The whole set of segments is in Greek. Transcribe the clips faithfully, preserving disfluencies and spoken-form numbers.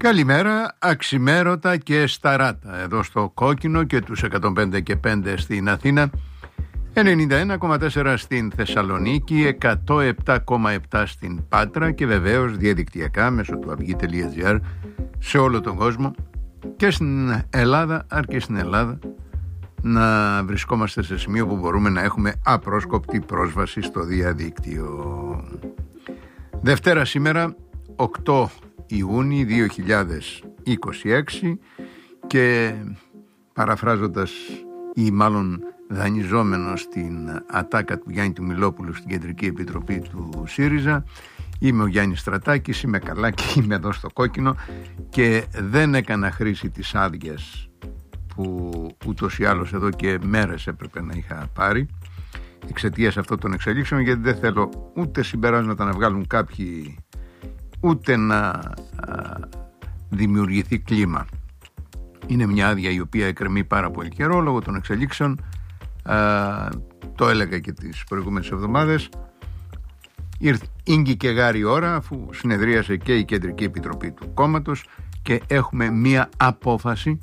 Καλημέρα, αξιμέρωτα και σταράτα εδώ στο Κόκκινο και τους εκατόν πέντε και πέντε στην Αθήνα, ενενήντα ένα κόμμα τέσσερα στην Θεσσαλονίκη, εκατόν επτά κόμμα επτά στην Πάτρα και βεβαίως διαδικτυακά μέσω του αυγή τελεία τζι άρ σε όλο τον κόσμο και στην Ελλάδα, αρκεί στην Ελλάδα να βρισκόμαστε σε σημείο που μπορούμε να έχουμε απρόσκοπτη πρόσβαση στο διαδίκτυο. Δευτέρα σήμερα, οκτώ Ιούνιου δύο χιλιάδες είκοσι έξι, και παραφράζοντας ή μάλλον δανειζόμενος την ατάκα του Γιάννη του Μιλόπουλου στην Κεντρική Επιτροπή του ΣΥΡΙΖΑ, είμαι ο Γιάννης Στρατάκης, είμαι καλά και είμαι εδώ στο Κόκκινο και δεν έκανα χρήση της άδειας που ούτως ή άλλως εδώ και μέρες έπρεπε να είχα πάρει εξαιτίας αυτών των εξελίξεων, γιατί δεν θέλω ούτε συμπεράσματα να βγάλουν κάποιοι, ούτε να α, δημιουργηθεί κλίμα. Είναι μια άδεια η οποία εκκρεμεί πάρα πολύ καιρό λόγω των εξελίξεων. Α, το έλεγα και τις προηγούμενες εβδομάδες. Ήρθε ίγκη και γάρη ώρα, αφού συνεδρίασε και η Κεντρική Επιτροπή του κόμματος και έχουμε μια απόφαση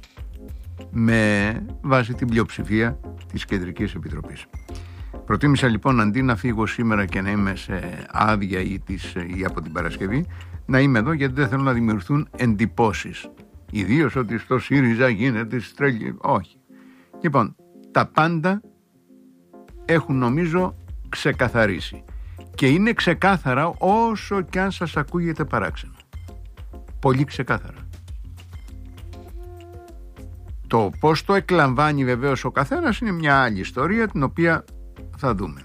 με βάση την πλειοψηφία της Κεντρικής Επιτροπής. Προτίμησα λοιπόν, αντί να φύγω σήμερα και να είμαι σε άδεια ή, της, ή από την Παρασκευή, να είμαι εδώ, γιατί δεν θέλω να δημιουργηθούν εντυπώσεις. Ιδίως ότι στο ΣΥΡΙΖΑ γίνεται στρέλι. Όχι. Λοιπόν, τα πάντα έχουν νομίζω ξεκαθαρίσει. Και είναι ξεκάθαρα όσο κι αν σας ακούγεται παράξενο. Πολύ ξεκάθαρα. Το πώς το εκλαμβάνει βεβαίως ο καθένας είναι μια άλλη ιστορία, την οποία θα δούμε.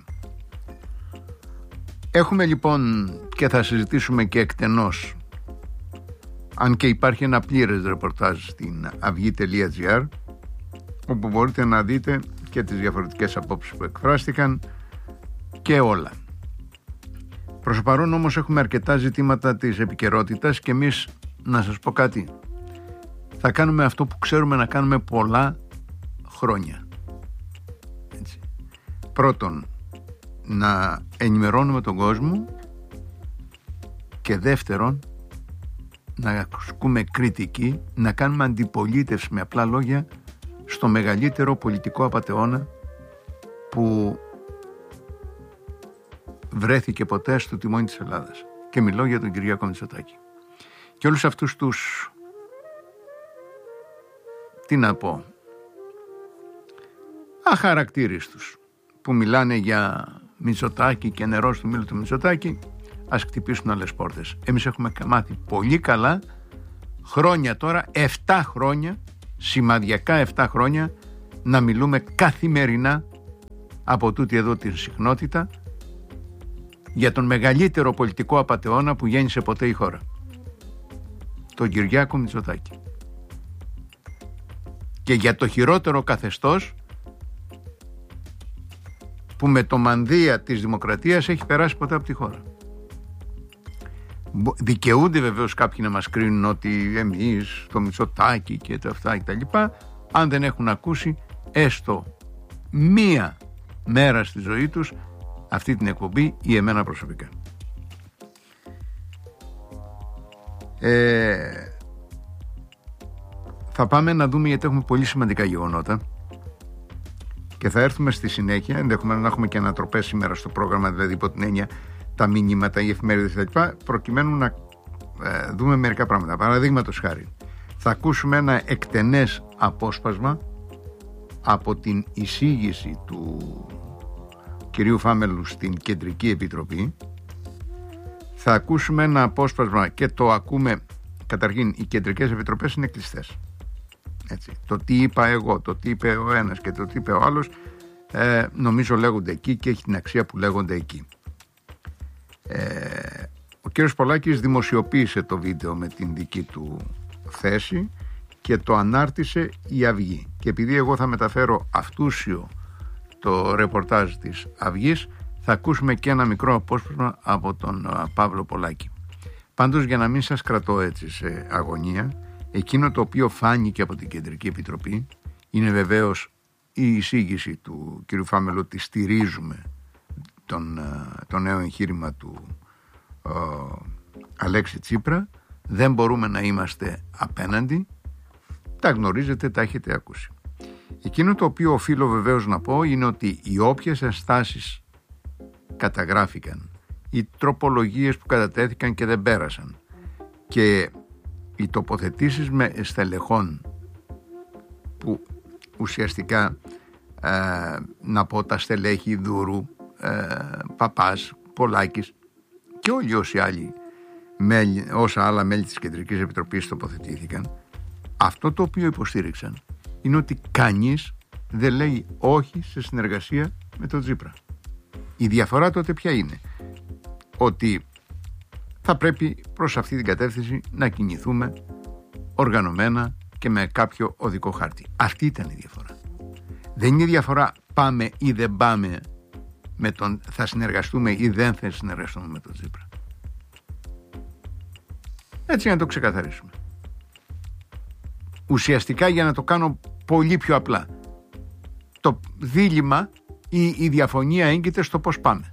Έχουμε λοιπόν, και θα συζητήσουμε και εκτενώς, αν και υπάρχει ένα πλήρες ρεπορτάζ στην αυγή τελεία τζι άρ, όπου μπορείτε να δείτε και τις διαφορετικές απόψεις που εκφράστηκαν και όλα. Προς το παρόν όμως έχουμε αρκετά ζητήματα της επικαιρότητας και εμείς, να σας πω κάτι, θα κάνουμε αυτό που ξέρουμε να κάνουμε πολλά χρόνια. Έτσι. Πρώτον, να ενημερώνουμε τον κόσμο, και δεύτερον, να ασκούμε κριτική, να κάνουμε αντιπολίτευση, με απλά λόγια, στο μεγαλύτερο πολιτικό απατεώνα που βρέθηκε ποτέ στο τιμόνι της Ελλάδας. Και μιλώ για τον Κυριάκο Μητσοτάκη. Και όλους αυτούς τους, τι να πω, αχαρακτήριστους που μιλάνε για Μητσοτάκη και νερό στο μήλο του Μητσοτάκη, ας χτυπήσουν άλλες πόρτες. Εμείς έχουμε μάθει πολύ καλά χρόνια τώρα, επτά χρόνια, σημαδιακά επτά χρόνια, να μιλούμε καθημερινά από τούτη εδώ την συχνότητα για τον μεγαλύτερο πολιτικό απατεώνα που γέννησε ποτέ η χώρα, τον Κυριάκο Μητσοτάκη, και για το χειρότερο καθεστώς που με το μανδύα της δημοκρατίας έχει περάσει ποτέ από τη χώρα. Δικαιούνται βεβαίως κάποιοι να μας κρίνουν ότι εμείς, το Μητσοτάκη και τα αυτά και τα λοιπά, αν δεν έχουν ακούσει έστω μία μέρα στη ζωή τους αυτή την εκπομπή ή εμένα προσωπικά. Ε, θα πάμε να δούμε, γιατί έχουμε πολύ σημαντικά γεγονότα και θα έρθουμε στη συνέχεια, ενδεχομένως να έχουμε και ανατροπές σήμερα στο πρόγραμμα, δηλαδή υπό την έννοια τα μηνύματα, οι εφημερίδες κτλ., προκειμένου να ε, δούμε μερικά πράγματα. Παραδείγματος χάρη, θα ακούσουμε ένα εκτενές απόσπασμα από την εισήγηση του κυρίου Φάμελου στην Κεντρική Επιτροπή. Θα ακούσουμε ένα απόσπασμα και το ακούμε, καταρχήν οι Κεντρικές Επιτροπές είναι κλειστές. Έτσι. Το τι είπα εγώ, το τι είπε ο ένας και το τι είπε ο άλλος, ε, νομίζω λέγονται εκεί και έχει την αξία που λέγονται εκεί. Ε, ο κύριος Πολάκης δημοσιοποίησε το βίντεο με την δική του θέση και το ανάρτησε η Αυγή, και επειδή εγώ θα μεταφέρω αυτούσιο το ρεπορτάζ της Αυγής, θα ακούσουμε και ένα μικρό απόσπασμα από τον Παύλο Πολάκη. Πάντως, για να μην σας κρατώ έτσι σε αγωνία, εκείνο το οποίο φάνηκε από την Κεντρική Επιτροπή είναι βεβαίως η εισήγηση του κ. Φάμελου ότι στηρίζουμε τον, το νέο εγχείρημα του ο, Αλέξη Τσίπρα, δεν μπορούμε να είμαστε απέναντι. Τα γνωρίζετε, τα έχετε ακούσει. Εκείνο το οποίο οφείλω βεβαίως να πω είναι ότι οι όποιες ενστάσεις καταγράφηκαν, οι τροπολογίες που κατατέθηκαν και δεν πέρασαν και οι τοποθετήσεις με στελεχών που ουσιαστικά ε, να πω τα στελέχη Δούρου, ε, Παπάς, Πολάκης και όλοι όσοι άλλοι μέλη, όσα άλλα μέλη της Κεντρικής Επιτροπής τοποθετήθηκαν, αυτό το οποίο υποστήριξαν είναι ότι κανείς δεν λέει όχι σε συνεργασία με τον Τσίπρα. Η διαφορά τότε ποια είναι? Ότι θα πρέπει προς αυτή την κατεύθυνση να κινηθούμε οργανωμένα και με κάποιο οδικό χάρτη. Αυτή ήταν η διαφορά. Δεν είναι η διαφορά πάμε ή δεν πάμε με τον, θα συνεργαστούμε ή δεν θα συνεργαστούμε με τον Τσίπρα. Έτσι να το ξεκαθαρίσουμε. Ουσιαστικά, για να το κάνω πολύ πιο απλά, το δίλημμα ή η διαφωνία έγκυται στο πώς πάμε.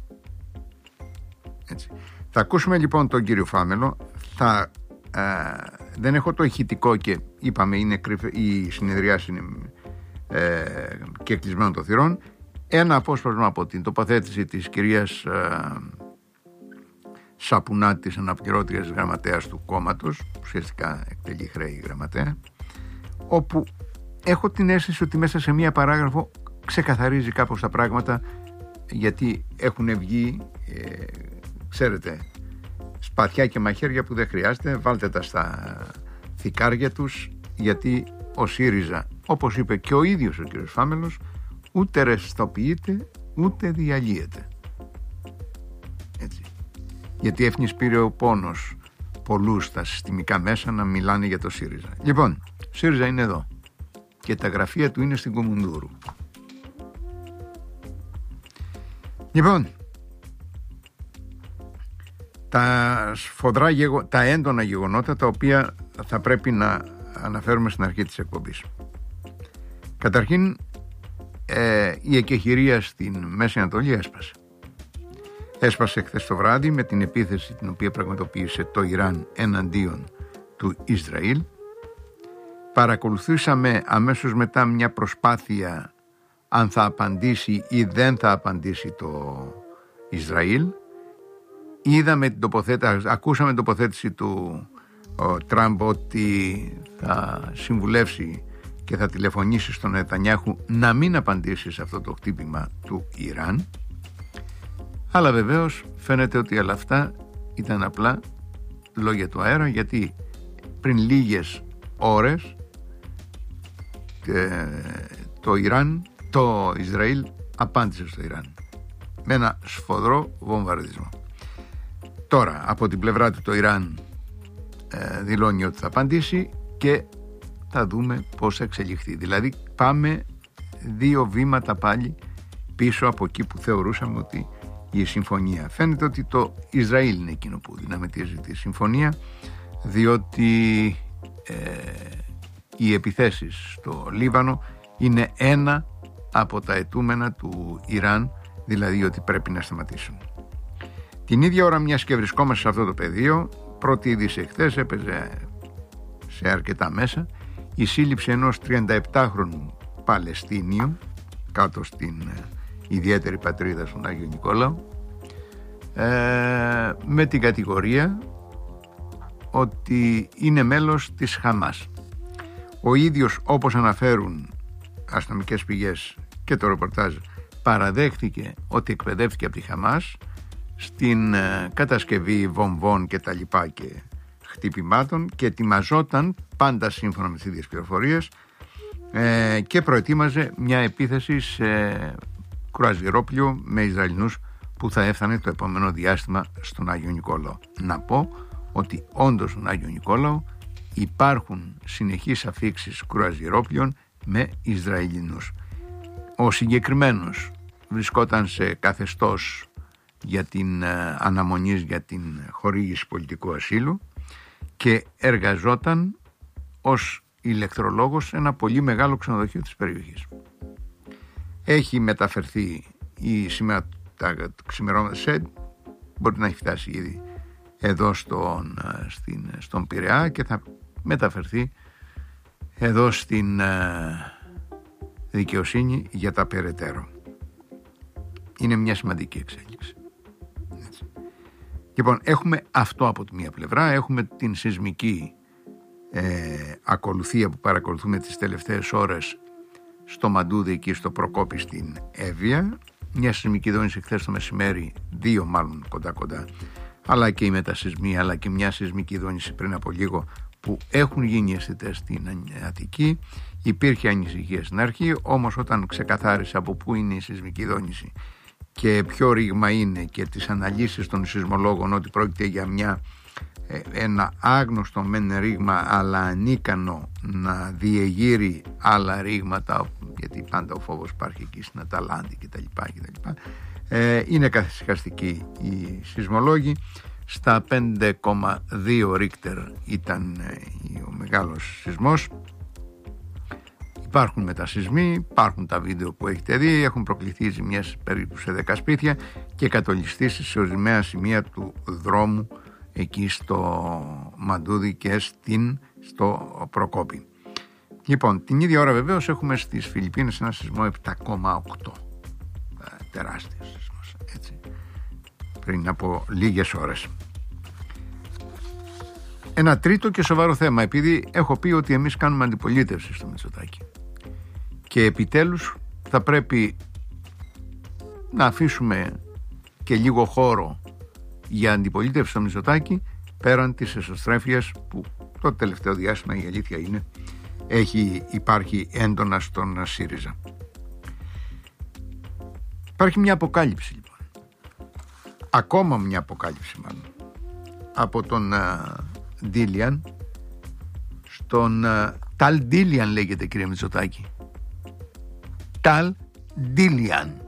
Έτσι. Θα ακούσουμε λοιπόν τον κύριο Φάμελο. Θα, ε, δεν έχω το ηχητικό και είπαμε είναι κρυφε, η συνεδριάση είναι ε, και κλεισμένο των θυρών. Ένα απόσπασμα από την τοποθέτηση της κυρίας ε, Σαπουνά, της αναπληρώτριας γραμματέας του κόμματος, ουσιαστικά εκτελεί χρέη γραμματέα, όπου έχω την αίσθηση ότι μέσα σε μία παράγραφο ξεκαθαρίζει κάπως τα πράγματα, γιατί έχουν βγει ε, ξέρετε, σπαθιά και μαχαίρια που δεν χρειάζεται, βάλτε τα στα θικάρια τους, γιατί ο ΣΥΡΙΖΑ, όπως είπε και ο ίδιος ο κ. Φάμελος, ούτε ρευστοποιείται ούτε διαλύεται. Έτσι. Γιατί έφνης πήρε ο πόνος πολλούς στα συστημικά μέσα να μιλάνε για το ΣΥΡΙΖΑ. Λοιπόν, ο ΣΥΡΙΖΑ είναι εδώ και τα γραφεία του είναι στην Κομουνδούρου. Λοιπόν, τα σφοδρά, τα έντονα γεγονότα τα οποία θα πρέπει να αναφέρουμε στην αρχή της εκπομπής. Καταρχήν, ε, η εκεχηρία στην Μέση Ανατολή έσπασε. Έσπασε χθες το βράδυ με την επίθεση την οποία πραγματοποίησε το Ιράν εναντίον του Ισραήλ. Παρακολουθήσαμε αμέσως μετά μια προσπάθεια αν θα απαντήσει ή δεν θα απαντήσει το Ισραήλ. Είδαμε την τοποθέτηση, ακούσαμε την τοποθέτηση του ο Τραμπ ότι θα συμβουλεύσει και θα τηλεφωνήσει στον Νετανιάχου να μην απαντήσει σε αυτό το χτύπημα του Ιράν. Αλλά βεβαίως φαίνεται ότι όλα αυτά ήταν απλά λόγια του αέρα, γιατί πριν λίγες ώρες ε, το Ιράν, το Ισραήλ απάντησε στο Ιράν με ένα σφοδρό βομβαρδισμό. Τώρα από την πλευρά του το Ιράν ε, δηλώνει ότι θα απαντήσει και θα δούμε πώς θα εξελιχθεί. Δηλαδή πάμε δύο βήματα πάλι πίσω από εκεί που θεωρούσαμε ότι η συμφωνία. Φαίνεται ότι το Ισραήλ είναι εκείνο που δυναμητίζει τη συμφωνία, διότι ε, οι επιθέσεις στο Λίβανο είναι ένα από τα αιτούμενα του Ιράν, δηλαδή ότι πρέπει να σταματήσουν. Την ίδια ώρα, μιας και βρισκόμαστε σε αυτό το πεδίο, πρώτη είδηση εχθές έπαιζε σε αρκετά μέσα η σύλληψη ενός τριανταεπτάχρονου Παλαιστίνιου κάτω στην ιδιαίτερη πατρίδα στον Άγιο Νικόλαο, ε, με την κατηγορία ότι είναι μέλος της Χαμάς. Ο ίδιος, όπως αναφέρουν αστυνομικές πηγές και το ρεπορτάζ, παραδέχθηκε ότι εκπαιδεύτηκε από τη Χαμάς στην ε, κατασκευή βομβών και τα λοιπά και χτυπημάτων και ετοιμαζόταν πάντα σύμφωνα με τις ίδιες πληροφορίες ε, και προετοίμαζε μια επίθεση σε κρουαζιερόπλιο με Ισραηλινούς που θα έφτανε το επόμενο διάστημα στον Άγιο Νικόλαο. Να πω ότι όντως στον Άγιο Νικόλαο υπάρχουν συνεχείς αφίξεις κρουαζιερόπλιων με Ισραηλινούς. Ο συγκεκριμένος βρισκόταν σε καθεστώς για την ε, αναμονής για την χορήγηση πολιτικού ασύλου και εργαζόταν ως ηλεκτρολόγος σε ένα πολύ μεγάλο ξενοδοχείο της περιοχής. Έχει μεταφερθεί η σήμερα τα ξημερώματα σε, μπορεί να έχει φτάσει ήδη εδώ στον, στην, στον Πειραιά και θα μεταφερθεί εδώ στην δικαιοσύνη για τα περαιτέρω. Είναι μια σημαντική εξέλιξη. Έτσι. Λοιπόν, έχουμε αυτό από τη μία πλευρά, έχουμε την σεισμική ε, ακολουθία που παρακολουθούμε τις τελευταίες ώρες στο Μαντούδι, εκεί στο Προκόπη στην Εύβοια, μια σεισμική δόνηση χθες το μεσημέρι, δύο μάλλον κοντά κοντά, αλλά και η μετασεισμή, αλλά και μια σεισμική δόνηση πριν από λίγο που έχουν γίνει αισθητές στην Αττική. Υπήρχε ανησυχία στην αρχή, όμως όταν ξεκαθάρισε από πού είναι η σεισμική δόνηση και ποιο ρήγμα είναι και τις αναλύσεις των σεισμολόγων ότι πρόκειται για μια, ένα άγνωστο μεν ρήγμα αλλά ανίκανο να διεγείρει άλλα ρήγματα, γιατί πάντα ο φόβος υπάρχει εκεί στην Αταλάντη κτλ. κτλ. Ε, είναι καθησυχαστικοί οι σεισμολόγοι. Στα πέντε κόμμα δύο Ρίκτερ ήταν ο μεγάλος σεισμός. Υπάρχουν μετασεισμοί, υπάρχουν τα βίντεο που έχετε δει, έχουν προκληθεί ζημιές περίπου σε δέκα σπίτια και κατολιστήσεις σε ορισμένα σημεία του δρόμου εκεί στο Μαντούδι και στην, στο Προκόπη. Λοιπόν, την ίδια ώρα βεβαίως έχουμε στις Φιλιππίνες ένα σεισμό επτά κόμμα οκτώ. Ε, τεράστιος σεισμός, έτσι, πριν από λίγες ώρες. Ένα τρίτο και σοβαρό θέμα, επειδή έχω πει ότι εμείς κάνουμε αντιπολίτευση στο Μητσοτάκη και επιτέλους θα πρέπει να αφήσουμε και λίγο χώρο για αντιπολίτευση στο Μητσοτάκη πέραν της εσωστρέφειας που το τελευταίο διάστημα, η αλήθεια είναι, έχει υπάρχει έντονα στον ΣΥΡΙΖΑ. Υπάρχει μια αποκάλυψη λοιπόν, ακόμα μια αποκάλυψη μάλλον, από τον Ντίλιαν, στον Ταλ Ντίλιαν λέγεται, κύριε Μητσοτάκη. Ταλ Ντίλιαν.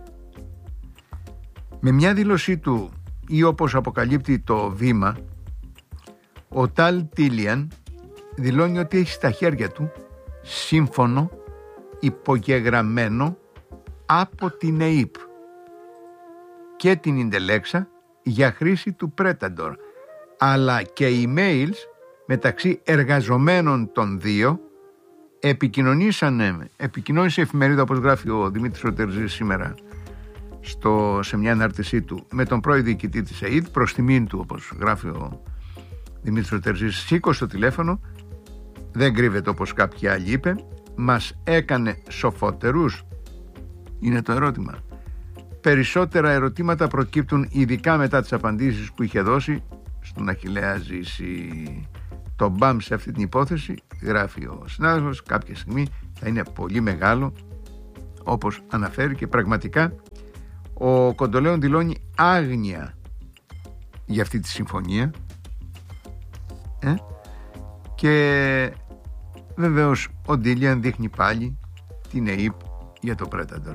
Με μια δήλωσή του, ή όπως αποκαλύπτει το Βήμα, ο Ταλ Ντίλιαν δηλώνει ότι έχει στα χέρια του σύμφωνο υπογεγραμμένο από την ΕΥΠ και την Ιντελέξα για χρήση του Πρέταντορ, αλλά και emails μεταξύ εργαζομένων των δύο. Επικοινωνήσανε, επικοινώνησε η εφημερίδα, όπως γράφει ο Δημήτρης ο Τερζής σήμερα στο, σε μια ανάρτησή του, με τον πρώην διοικητή της ΕΥΠ, προς τιμήν του, όπως γράφει ο Δημήτρης ο Τερζής, σήκωσε το τηλέφωνο, δεν κρύβεται όπως κάποιοι άλλοι, είπε, μας έκανε σοφότερους, είναι το ερώτημα. Περισσότερα ερωτήματα προκύπτουν ειδικά μετά τις απαντήσεις που είχε δώσει στον Αχιλλέα Ζήση. Το μπαμ σε αυτή την υπόθεση, γράφει ο συνάδελφος, κάποια στιγμή θα είναι πολύ μεγάλο, όπως αναφέρει, και πραγματικά ο Κοντολέον δηλώνει άγνοια για αυτή τη συμφωνία ε? και βεβαίως ο Ντίλιαν δείχνει πάλι την ΕΥΠ για το Πρέταντορ.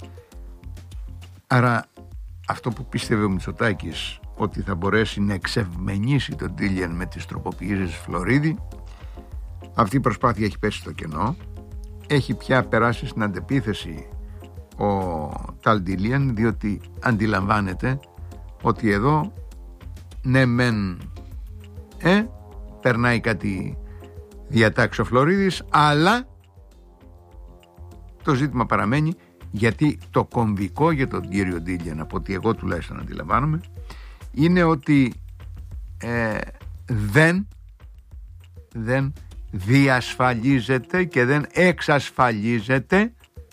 Άρα αυτό που πίστευε ο Μητσοτάκης, ότι θα μπορέσει να εξευμενήσει τον Ντίλιαν με τις τροποποιήσεις Φλωρίδη, αυτή η προσπάθεια έχει πέσει στο κενό. Έχει πια περάσει στην αντεπίθεση ο Ταλ Ντίλιαν, διότι αντιλαμβάνεται ότι εδώ ναι μεν ε, περνάει κάτι διατάξει ο Φλωρίδης, αλλά το ζήτημα παραμένει, γιατί το κομβικό για τον κύριο Ντίλιαν, από ότι εγώ τουλάχιστον αντιλαμβάνομαι, είναι ότι ε, δεν, δεν διασφαλίζεται και δεν εξασφαλίζεται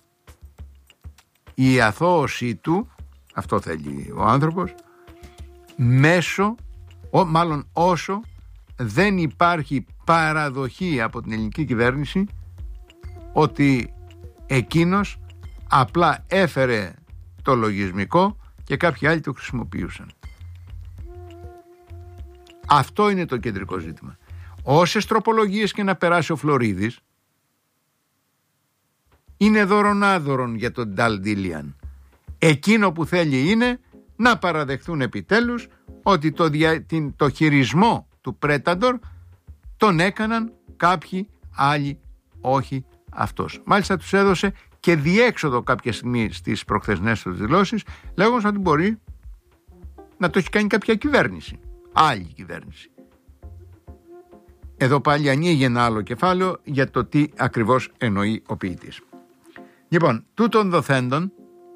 η αθώωσή του, αυτό θέλει ο άνθρωπος, μέσω, ο, μάλλον όσο δεν υπάρχει παραδοχή από την ελληνική κυβέρνηση ότι εκείνος απλά έφερε το λογισμικό και κάποιοι άλλοι το χρησιμοποιούσαν. Αυτό είναι το κεντρικό ζήτημα. Όσες τροπολογίες και να περάσει ο Φλωρίδης, είναι δωρονάδωρον για τον Ταλ Ντίλιαν. Εκείνο που θέλει είναι να παραδεχθούν επιτέλους ότι το, δια, την, το χειρισμό του Πρέταντορ τον έκαναν κάποιοι άλλοι, όχι αυτός. Μάλιστα τους έδωσε και διέξοδο κάποια στιγμή στις προχθεσινές του δηλώσεις, λέγοντας ότι μπορεί να το έχει κάνει κάποια κυβέρνηση. άλλη κυβέρνηση. Εδώ πάλι ανοίγει ένα άλλο κεφάλαιο για το τι ακριβώς εννοεί ο ποιητής. Λοιπόν, τούτων δοθέντων,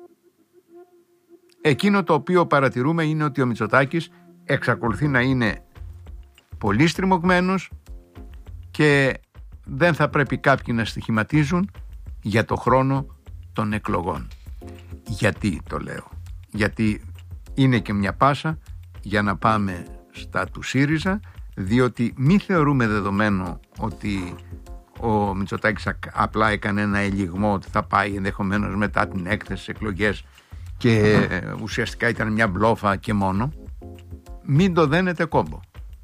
εκείνο το οποίο παρατηρούμε είναι ότι ο Μητσοτάκης εξακολουθεί να είναι πολύ στριμωγμένος και δεν θα πρέπει κάποιοι να στοιχηματίζουν για το χρόνο των εκλογών. Γιατί το λέω? Γιατί είναι και μια πάσα για να πάμε στα του ΣΥΡΙΖΑ, διότι μη θεωρούμε δεδομένο ότι ο Μητσοτάκης απλά έκανε ένα ελιγμό ότι θα πάει ενδεχομένως μετά την έκθεση στις εκλογές και ουσιαστικά ήταν μια μπλόφα και μόνο. Μην το δένετε κόμπο.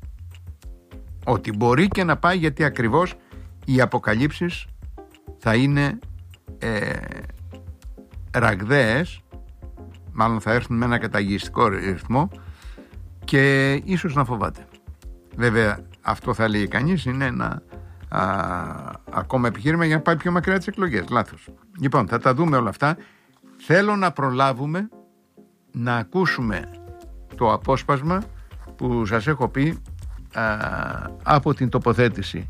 Ότι μπορεί και να πάει, γιατί ακριβώς οι αποκαλύψεις θα είναι ε, ραγδαίες, μάλλον θα έρθουν με ένα καταγιστικό ρυθμό και ίσως να φοβάται. Βέβαια αυτό θα λέει κανείς είναι ένα α, ακόμα επιχείρημα για να πάει πιο μακριά τις εκλογές. Λάθος. Λοιπόν, θα τα δούμε όλα αυτά. Θέλω να προλάβουμε να ακούσουμε το απόσπασμα που σας έχω πει α, από την τοποθέτηση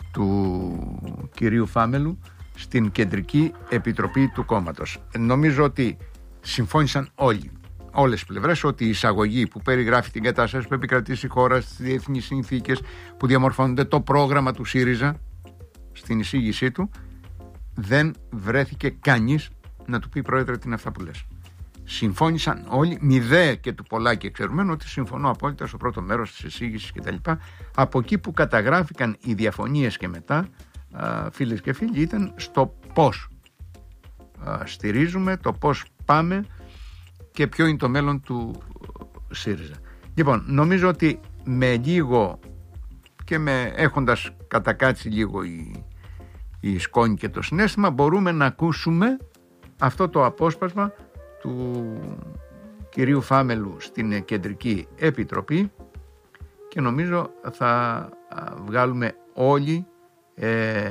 του κυρίου Φάμελου στην Κεντρική Επιτροπή του κόμματος. Νομίζω ότι συμφώνησαν όλοι, όλες οι πλευρές, ότι η εισαγωγή που περιγράφει την κατάσταση που επικρατήσει η χώρα στις διεθνείς συνθήκες που διαμορφώνονται, το πρόγραμμα του ΣΥΡΙΖΑ στην εισήγησή του, δεν βρέθηκε κανείς να του πει, πρόεδρε, τι είναι αυτά που λες. Συμφώνησαν όλοι, μηδέ και του Πολάκη εξαιρουμένου, ότι συμφωνώ απόλυτα στο πρώτο μέρος της εισήγησης κτλ. Από εκεί που καταγράφηκαν οι διαφωνίες και μετά, φίλες και φίλοι, ήταν στο πώς στηρίζουμε, το πώς πάμε και ποιο είναι το μέλλον του ΣΥΡΙΖΑ. Λοιπόν, νομίζω ότι με λίγο και με έχοντας κατακάτσει λίγο η, η σκόνη και το συναίσθημα, μπορούμε να ακούσουμε αυτό το απόσπασμα του κυρίου Φάμελου στην Κεντρική Επιτροπή και νομίζω θα βγάλουμε όλοι ε,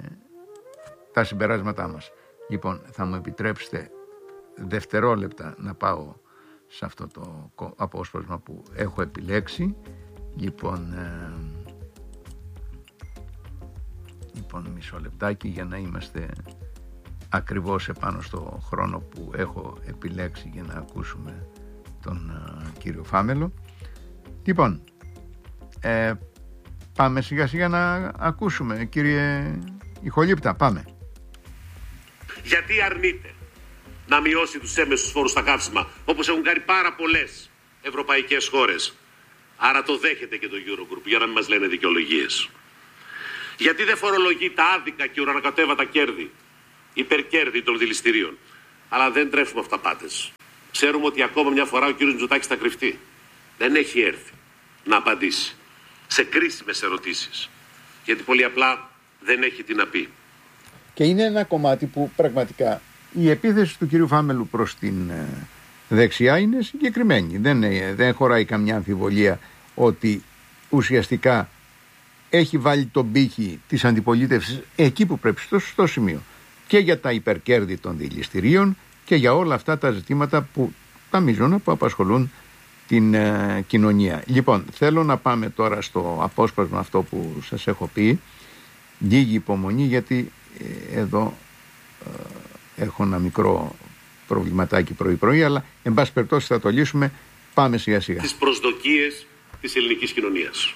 τα συμπεράσματά μας. Λοιπόν, θα μου επιτρέψετε δευτερόλεπτα να πάω σε αυτό το απόσπασμα που έχω επιλέξει. Λοιπόν, ε, λοιπόν μισό λεπτάκι για να είμαστε ακριβώς επάνω στο χρόνο που έχω επιλέξει για να ακούσουμε τον uh, κύριο Φάμελο. Λοιπόν, ε, πάμε σιγά σιγά να ακούσουμε, κύριε Ηχολήπτα, πάμε. Γιατί αρνείται να μειώσει τους έμεσους φόρους στα καύσιμα, όπως έχουν κάνει πάρα πολλές ευρωπαϊκές χώρες? Άρα το δέχεται και το Eurogroup, για να μην μας λένε δικαιολογίες. Γιατί δεν φορολογεί τα άδικα και ουρανοκατέβατα κέρδη, υπερκέρδη των δηληστηρίων? Αλλά δεν τρέφουμε αυταπάτες. Ξέρουμε ότι ακόμα μια φορά ο κύριος Μητσοτάκης θα κρυφτεί. Δεν έχει έρθει να απαντήσει σε κρίσιμες ερωτήσεις, γιατί πολύ απλά δεν έχει τι να πει. Και είναι ένα κομμάτι που πραγματικά η επίθεση του κυρίου Φάμελου προς την δεξιά είναι συγκεκριμένη. Δεν, δεν χωράει καμιά αμφιβολία ότι ουσιαστικά έχει βάλει τον πύχη της αντιπολίτευσης εκεί που πρέπει, στο σωστό σημείο, και για τα υπερκέρδη των δηληστηρίων και για όλα αυτά τα ζητήματα που τα μείζωνα που απασχολούν την ε, κοινωνία. Λοιπόν, θέλω να πάμε τώρα στο απόσπασμα αυτό που σας έχω πει. Λίγη υπομονή, γιατί ε, εδώ ε, έχω ένα μικρό προβληματάκι πρωί-πρωί, αλλά εν πάση περιπτώσει θα το λύσουμε. Πάμε σιγά σιγά. Τις προσδοκίες της ελληνικής κοινωνίας.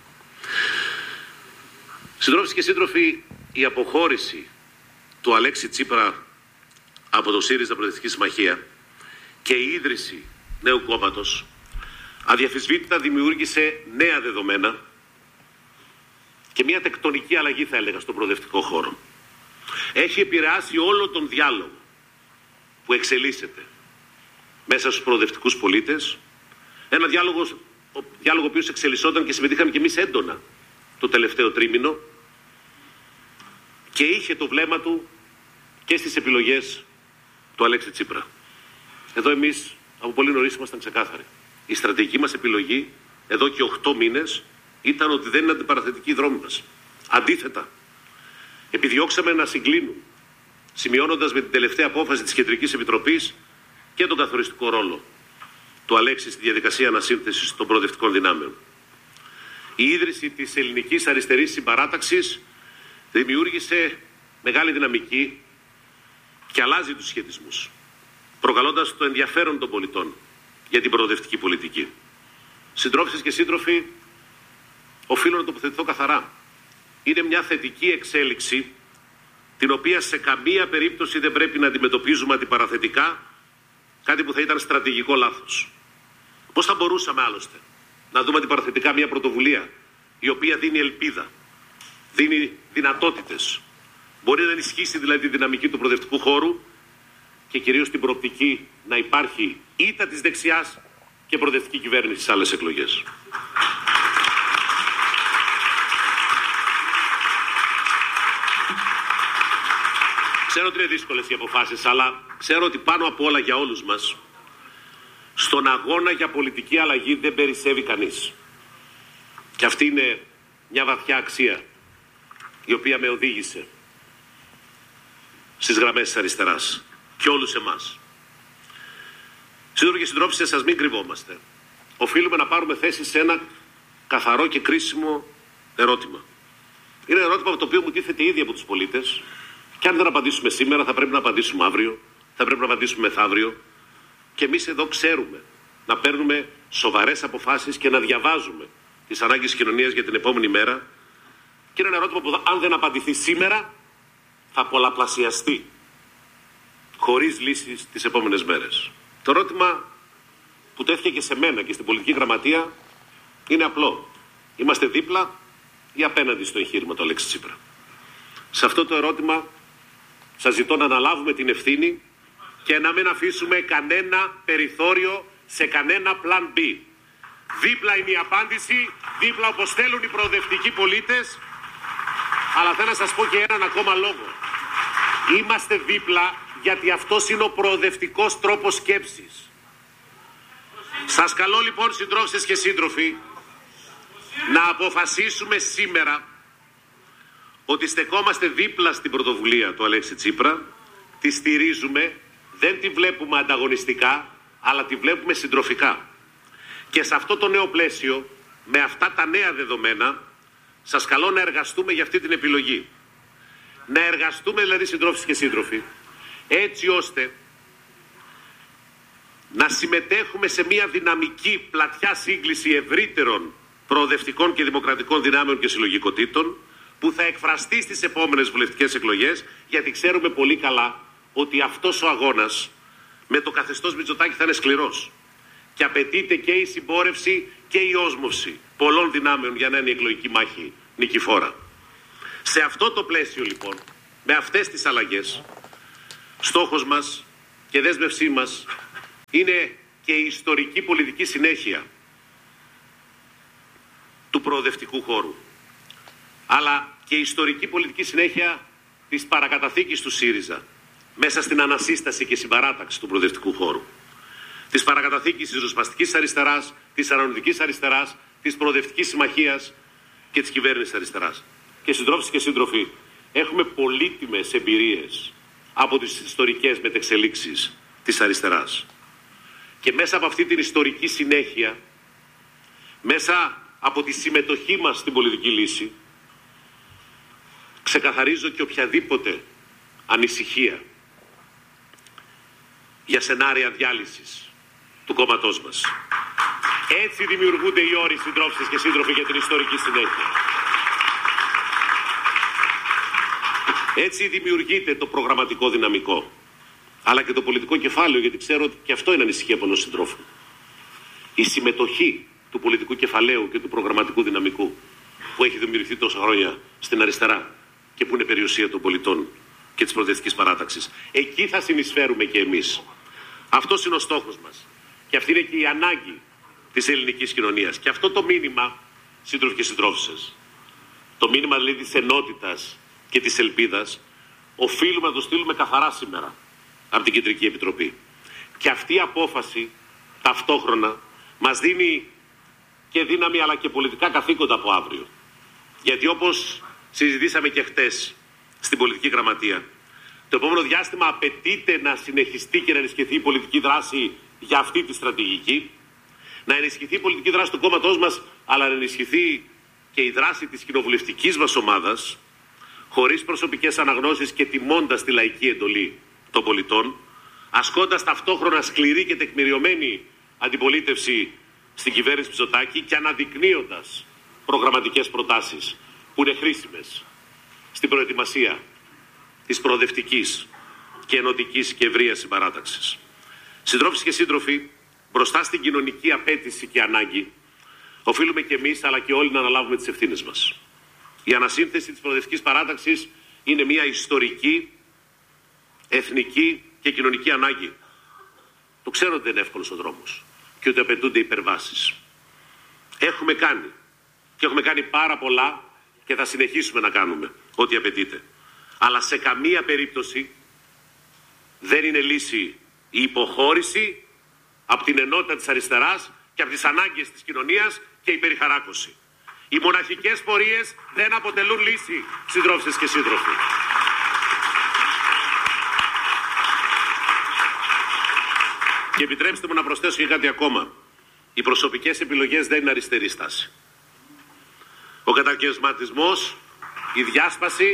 Συντρόφισσες και σύντροφοι, η αποχώρηση του Αλέξη Τσίπρα από το ΣΥΡΙΖΑ Προοδευτική Συμμαχία και η ίδρυση νέου κόμματος αδιαφυσβήτητα δημιούργησε νέα δεδομένα και μια τεκτονική αλλαγή, θα έλεγα, στον προοδευτικό χώρο. Έχει επηρεάσει όλο τον διάλογο που εξελίσσεται μέσα στους προοδευτικούς πολίτες, ένα διάλογο, ο διάλογο ο οποίος εξελισσόταν και συμμετείχαμε και εμείς έντονα το τελευταίο τρίμηνο και είχε το βλέμμα του και στις επιλογές του Αλέξη Τσίπρα. Εδώ εμείς από πολύ νωρίς ήμασταν ξεκάθαροι. Η στρατηγική μας επιλογή εδώ και οκτώ μήνες ήταν ότι δεν είναι αντιπαραθετική η δρόμη μας. Αντίθετα, επιδιώξαμε να συγκλίνουν, σημειώνοντας με την τελευταία απόφαση της Κεντρικής Επιτροπής και τον καθοριστικό ρόλο του Αλέξη στη διαδικασία ανασύνθεσης των προοδευτικών δυνάμεων. Η ίδρυση της ελληνικής αριστερής συμπαράταξης δημιούργησε μεγάλη δυναμική και αλλάζει τους σχετισμούς, προκαλώντας το ενδιαφέρον των πολιτών για την προοδευτική πολιτική. Συντρόφισσες και σύντροφοι, οφείλω να τοποθετηθώ καθαρά. Είναι μια θετική εξέλιξη, την οποία σε καμία περίπτωση δεν πρέπει να αντιμετωπίζουμε αντιπαραθετικά, κάτι που θα ήταν στρατηγικό λάθος. Πώς θα μπορούσαμε άλλωστε να δούμε αντιπαραθετικά μια πρωτοβουλία η οποία δίνει ελπίδα, δίνει δυνατότητες, μπορεί να ενισχύσει δηλαδή τη δυναμική του προοδευτικού χώρου και κυρίως την προοπτική να υπάρχει ήττα της δεξιάς και προοδευτική κυβέρνηση στις άλλες εκλογές. Ξέρω ότι είναι δύσκολες οι αποφάσεις, αλλά ξέρω ότι πάνω απ' όλα για όλους μας, στον αγώνα για πολιτική αλλαγή δεν περισσεύει κανείς. Και αυτή είναι μια βαθιά αξία, η οποία με οδήγησε στις γραμμές της αριστεράς και όλους εμάς. Σύντροφοι και συντρόφισσες, σας μην κρυβόμαστε. Οφείλουμε να πάρουμε θέση σε ένα καθαρό και κρίσιμο ερώτημα. Είναι ένα ερώτημα το οποίο μου τίθεται ήδη από τους πολίτες. Και αν δεν απαντήσουμε σήμερα, θα πρέπει να απαντήσουμε αύριο, θα πρέπει να απαντήσουμε μεθαύριο. Και εμείς εδώ ξέρουμε να παίρνουμε σοβαρές αποφάσεις και να διαβάζουμε τις ανάγκες της κοινωνίας για την επόμενη μέρα. Και είναι ένα ερώτημα που αν δεν απαντηθεί σήμερα, θα πολλαπλασιαστεί χωρίς λύσεις τις επόμενες μέρες. Το ερώτημα που τέθηκε και σε μένα και στην πολιτική γραμματεία είναι απλό. Είμαστε δίπλα ή απέναντι στο εγχείρημα του Αλέξη Τσίπρα? Σε αυτό το ερώτημα σας ζητώ να αναλάβουμε την ευθύνη και να μην αφήσουμε κανένα περιθώριο σε κανένα πλαν B. Δίπλα είναι η απάντηση, δίπλα όπως θέλουν οι προοδευτικοί πολίτες, αλλά θέλω να σας πω και έναν ακόμα λόγο. Είμαστε δίπλα γιατί αυτός είναι ο προοδευτικός τρόπος σκέψης. Σας καλώ λοιπόν, συντρόφισσες και σύντροφοι, να αποφασίσουμε σήμερα ότι στεκόμαστε δίπλα στην πρωτοβουλία του Αλέξη Τσίπρα, τη στηρίζουμε, δεν τη βλέπουμε ανταγωνιστικά, αλλά τη βλέπουμε συντροφικά. Και σε αυτό το νέο πλαίσιο, με αυτά τα νέα δεδομένα, σας καλώ να εργαστούμε για αυτή την επιλογή. Να εργαστούμε δηλαδή, συντρόφισσες και σύντροφοι, έτσι ώστε να συμμετέχουμε σε μια δυναμική πλατιά σύγκληση ευρύτερων προοδευτικών και δημοκρατικών δυνάμεων και συλλογικοτήτων, που θα εκφραστεί στις επόμενες βουλευτικές εκλογές, γιατί ξέρουμε πολύ καλά ότι αυτός ο αγώνας με το καθεστώς Μητσοτάκη θα είναι σκληρός και απαιτείται και η συμπόρευση και η όσμωση πολλών δυνάμεων για να είναι η εκλογική μάχη νικηφόρα. Σε αυτό το πλαίσιο λοιπόν, με αυτές τις αλλαγές, στόχος μας και δέσμευσή μας είναι και η ιστορική πολιτική συνέχεια του προοδευτικού χώρου, αλλά και η ιστορική πολιτική συνέχεια της παρακαταθήκης του ΣΥΡΙΖΑ μέσα στην ανασύσταση και συμπαράταξη του προοδευτικού χώρου, της παρακαταθήκης της ριζοσπαστικής αριστεράς, της αναρνητικής αριστεράς, της προοδευτικής συμμαχίας και της κυβέρνησης αριστεράς. Και συντρόφισσες και σύντροφοι, έχουμε πολύτιμες εμπειρίες από τις ιστορικές μετεξελίξεις της αριστεράς. Και μέσα από αυτή την ιστορική συνέχεια, μέσα από τη συμμετοχή μας στην πολιτική λύση, ξεκαθαρίζω και οποιαδήποτε ανησυχία για σενάρια διάλυσης του κόμματός μας. Έτσι δημιουργούνται οι όροι, συντρόφισσες και σύντροφοι, για την ιστορική συνέχεια. Έτσι δημιουργείται το προγραμματικό δυναμικό, αλλά και το πολιτικό κεφάλαιο, γιατί ξέρω ότι και αυτό είναι ανησυχία πολλών συντρόφων. Η συμμετοχή του πολιτικού κεφαλαίου και του προγραμματικού δυναμικού που έχει δημιουργηθεί τόσα χρόνια στην αριστερά και που είναι περιουσία των πολιτών και της προοδευτικής παράταξης. Εκεί θα συνεισφέρουμε και εμείς. Αυτός είναι ο στόχος μας. Και αυτή είναι και η ανάγκη της ελληνικής κοινωνίας. Και αυτό το μήνυμα, σύντροφοι και συντρόφισσες, το μήνυμα δηλαδή της ενότητας και της ελπίδας, οφείλουμε να το στείλουμε καθαρά σήμερα από την Κεντρική Επιτροπή. Και αυτή η απόφαση ταυτόχρονα μας δίνει και δύναμη αλλά και πολιτικά καθήκοντα από αύριο. Γιατί όπως συζητήσαμε και χτες στην πολιτική γραμματεία, το επόμενο διάστημα απαιτείται να συνεχιστεί και να ενισχυθεί η πολιτική δράση για αυτή τη στρατηγική, να ενισχυθεί η πολιτική δράση του κόμματός μας, αλλά να ενισχυθεί και η δράση της κοινοβουλευτικής μας ομάδας, χωρίς προσωπικές αναγνώσεις και τιμώντας τη λαϊκή εντολή των πολιτών, ασκώντας ταυτόχρονα σκληρή και τεκμηριωμένη αντιπολίτευση στην κυβέρνηση Μητσοτάκη και αναδεικνύοντας προγραμματικές προτάσεις που είναι χρήσιμες στην προετοιμασία της προοδευτικής και ενωτικής και ευρείας συμπαράταξης. Συντρόφισσες και σύντροφοι, μπροστά στην κοινωνική απέτηση και ανάγκη, οφείλουμε και εμείς αλλά και όλοι να αναλάβουμε τις ευθύνες μας. Η ανασύνθεση της προοδευτικής παράταξης είναι μια ιστορική, εθνική και κοινωνική ανάγκη. Το ξέρω ότι δεν είναι εύκολος ο δρόμος και ότι απαιτούνται υπερβάσεις. Έχουμε κάνει και έχουμε κάνει πάρα πολλά και θα συνεχίσουμε να κάνουμε ό,τι απαιτείται. Αλλά σε καμία περίπτωση δεν είναι λύση η υποχώρηση από την ενότητα της αριστεράς και από τις ανάγκες της κοινωνίας και η περιχαράκωση. Οι μοναχικές πορείες δεν αποτελούν λύση, συντρόφισσες και σύντροφοι. Και επιτρέψτε μου να προσθέσω και κάτι ακόμα. Οι προσωπικές επιλογές δεν είναι αριστερή στάση. Ο κατακαιρματισμός, η διάσπαση,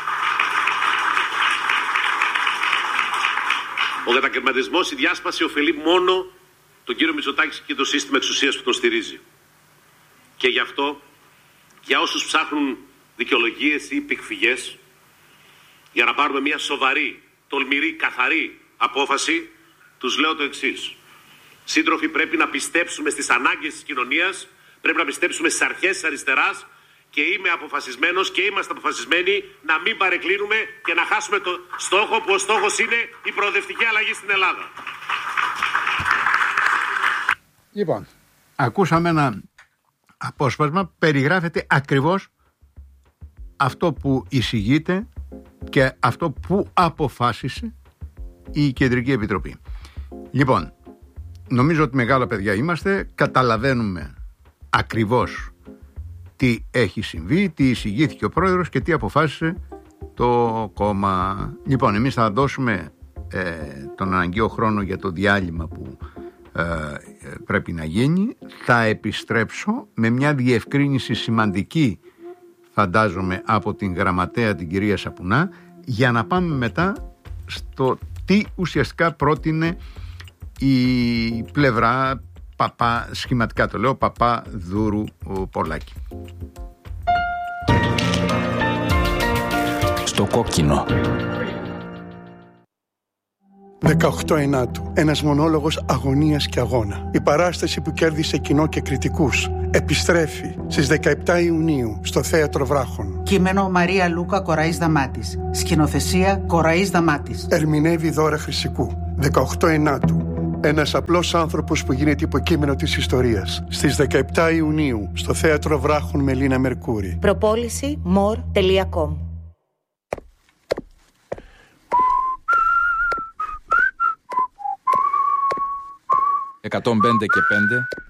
ο κατακαιρματισμός, η διάσπαση ωφελεί μόνο τον κύριο Μητσοτάκη και το σύστημα εξουσίας που τον στηρίζει. Και γι' αυτό, για όσους ψάχνουν δικαιολογίες ή πικφυγές, για να πάρουμε μια σοβαρή, τολμηρή, καθαρή απόφαση, τους λέω το εξής. Σύντροφοι, πρέπει να πιστέψουμε στις ανάγκες της κοινωνίας, πρέπει να πιστέψουμε στις αρχές της αριστεράς και είμαι αποφασισμένος και είμαστε αποφασισμένοι να μην παρεκκλίνουμε και να χάσουμε το στόχο που ο στόχος είναι η προοδευτική αλλαγή στην Ελλάδα. Λοιπόν, ακούσαμε ένα απόσπασμα, περιγράφεται ακριβώς αυτό που εισηγείται και αυτό που αποφάσισε η Κεντρική Επιτροπή. Λοιπόν, νομίζω ότι μεγάλα παιδιά είμαστε, καταλαβαίνουμε ακριβώς τι έχει συμβεί, τι εισηγήθηκε ο πρόεδρος και τι αποφάσισε το κόμμα. Λοιπόν, εμείς θα δώσουμε ε, τον αναγκαίο χρόνο για το διάλειμμα που ε, πρέπει να γίνει. Θα επιστρέψω με μια διευκρίνηση σημαντική, φαντάζομαι, από την γραμματέα την κυρία Σαπουνά, για να πάμε μετά στο τι ουσιαστικά πρότεινε η πλευρά Παπά, σχηματικά το λέω, Παπαδούρου Πολάκη. Στο κόκκινο. δεκαοκτώ Ενάτου. Ένας μονόλογος αγωνίας και αγώνα. Η παράσταση που κέρδισε κοινό και κριτικούς επιστρέφει στις δεκαεπτά Ιουνίου στο Θέατρο Βράχων. Κείμενο Μαρία Λούκα Κοραής Δαμάτης. Σκηνοθεσία Κοραής Δαμάτης. Ερμηνεύει Δώρα Χρυσικού. δεκαοκτώ Ενάτου. Ένας απλός άνθρωπος που γίνεται υποκείμενο της ιστορίας. Στις δεκαεπτά Ιουνίου στο Θέατρο Βράχων με Λίνα Μερκούρη. Προπόληση μορ τελεία κομ. εκατόν πέντε και πέντε